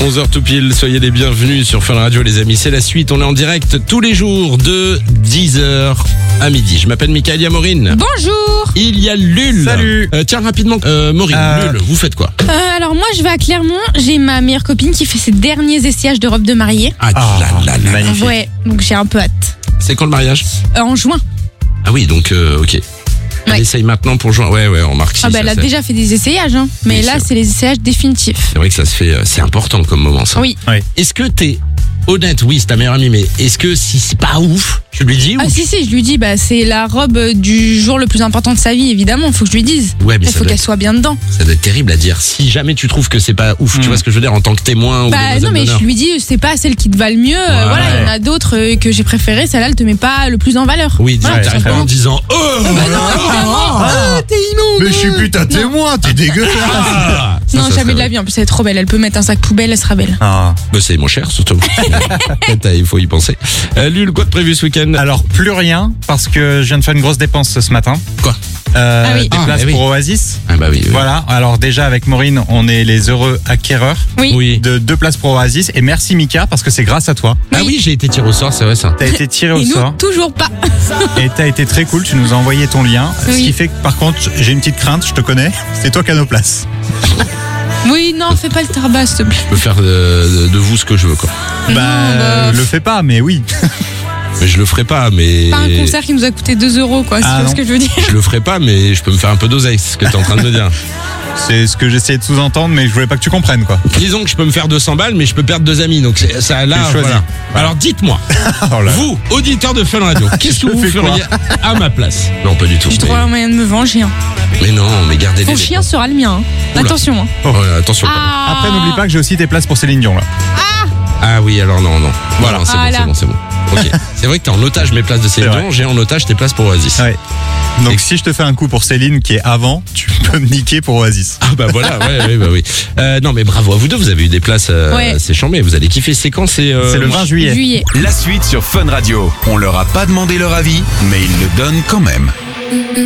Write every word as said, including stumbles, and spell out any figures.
onze heures tout pile, soyez les bienvenus sur Fun Radio les amis, c'est la suite, on est en direct tous les jours de dix heures à midi. Je m'appelle Mickaël, il y a Maureen. Bonjour. Il y a Lul. Salut. Euh, tiens rapidement, euh, Maureen, euh... Lul, vous faites quoi? euh, Alors moi je vais à Clermont, j'ai ma meilleure copine qui fait ses derniers essayages de robe de mariée. Ah, Ah, là, là, là. magnifique. Ouais, donc j'ai un peu hâte. C'est quand le mariage? Euh, en juin. Ah oui, donc euh, ok. Elle Ouais. essaye maintenant pour juin. Ouais, ouais, on marque si, Ah bah ça, elle a c'est- déjà fait des essayages, hein. Mais Oui, là c'est c'est les essayages définitifs. C'est vrai que ça se fait, euh, c'est important comme moment ça. Oui. Est-ce que t'es honnête? Oui, c'est ta meilleure amie, mais est-ce que si c'est pas ouf, tu lui dis ou Ah si si, je lui dis bah c'est la robe du jour le plus important de sa vie évidemment, faut que je lui dise. Ouais, mais Il ça faut doit, qu'elle être, soit bien dedans. ça doit être terrible à dire. Si jamais tu trouves que c'est pas ouf, tu Mm. vois ce que je veux dire, en tant que témoin ou Bah demoiselle non mais d'honneur. je lui dis c'est pas celle qui te va le mieux, euh, Ouais. voilà, il y en a d'autres euh, que j'ai préférées, celle-là elle te met pas le plus en valeur. Oui, Voilà, direct, tout t'arrives pas en simplement. disant oh Bah non, évidemment. ah, t'es immonde. Mais je suis plus ta témoin, t'es dégueulasse. Ah, ça, Non, ça jamais serait de la vrai. vie, en plus elle est trop belle, elle peut mettre un sac poubelle, elle sera belle. Ah. Bah, c'est moins cher surtout. Peut-être, il faut y penser. Euh, Lul, quoi de prévu ce week-end? Alors, plus rien, parce que je viens de faire une grosse dépense ce matin. Quoi? Euh, Ah oui. Des Ah, places bah oui. pour Oasis. Ah bah oui. oui. Voilà, alors déjà avec Maureen, on est les heureux acquéreurs Oui. Oui. de deux places pour Oasis. Et merci Mika, parce que c'est grâce à toi. Ah oui, j'ai été tiré au sort, c'est vrai ça. T'as été tiré au Et nous, sort toujours pas. et t'as été très cool, tu nous as envoyé ton lien. Ce Oui. qui fait que par contre, j'ai une petite crainte, je te connais, c'est toi qui as nos places. Oui, non, fais pas le tarbas, s'il te plaît. Je peux faire de, de- de vous ce que je veux quoi. Non, bah, bah, le fais pas, mais oui. Mais je le ferai pas, mais. Pas un concert qui nous a coûté deux euros, quoi, si Ah tu vois non. ce que je veux dire. Je le ferai pas, mais je peux me faire un peu d'oseille, c'est ce que t'es en train de me dire. C'est ce que j'essayais de sous-entendre, mais je voulais pas que tu comprennes, quoi. Disons que je peux me faire deux cents balles, mais je peux perdre deux amis, donc c'est- ça là. Tu choisis. Voilà. Alors dites-moi, Oh là. vous, auditeurs de Fun Radio, qu'est-ce que Je vous fais quoi feriez à ma place? Non, pas du tout. J'ai Mais, trouvé un moyen de me venger. Hein. mais non, mais gardez Ton les. chien sera le mien. Hein. Oula. Attention. Hein. Oh, là, attention. quand même. Ah. Après, n'oublie pas que j'ai aussi tes places pour Céline Dion, là. Ah oui, alors non, non. Voilà, c'est Ah bon, là. c'est bon, c'est bon. Ok. C'est vrai que t'es en otage mes places de Céline C'est Dion, j'ai en otage tes places pour Oasis. Ouais. Donc Et- si je te fais un coup pour Céline qui est avant, tu peux me niquer pour Oasis. Ah bah voilà, ouais, ouais, bah oui. Euh, non mais bravo à vous deux, vous avez eu des places, euh, Ouais. c'est chambé, vous allez kiffer. C'est quand? C'est euh, C'est le vingt juillet. Juillet. La suite sur Fun Radio. On leur a pas demandé leur avis, mais ils le donnent quand même.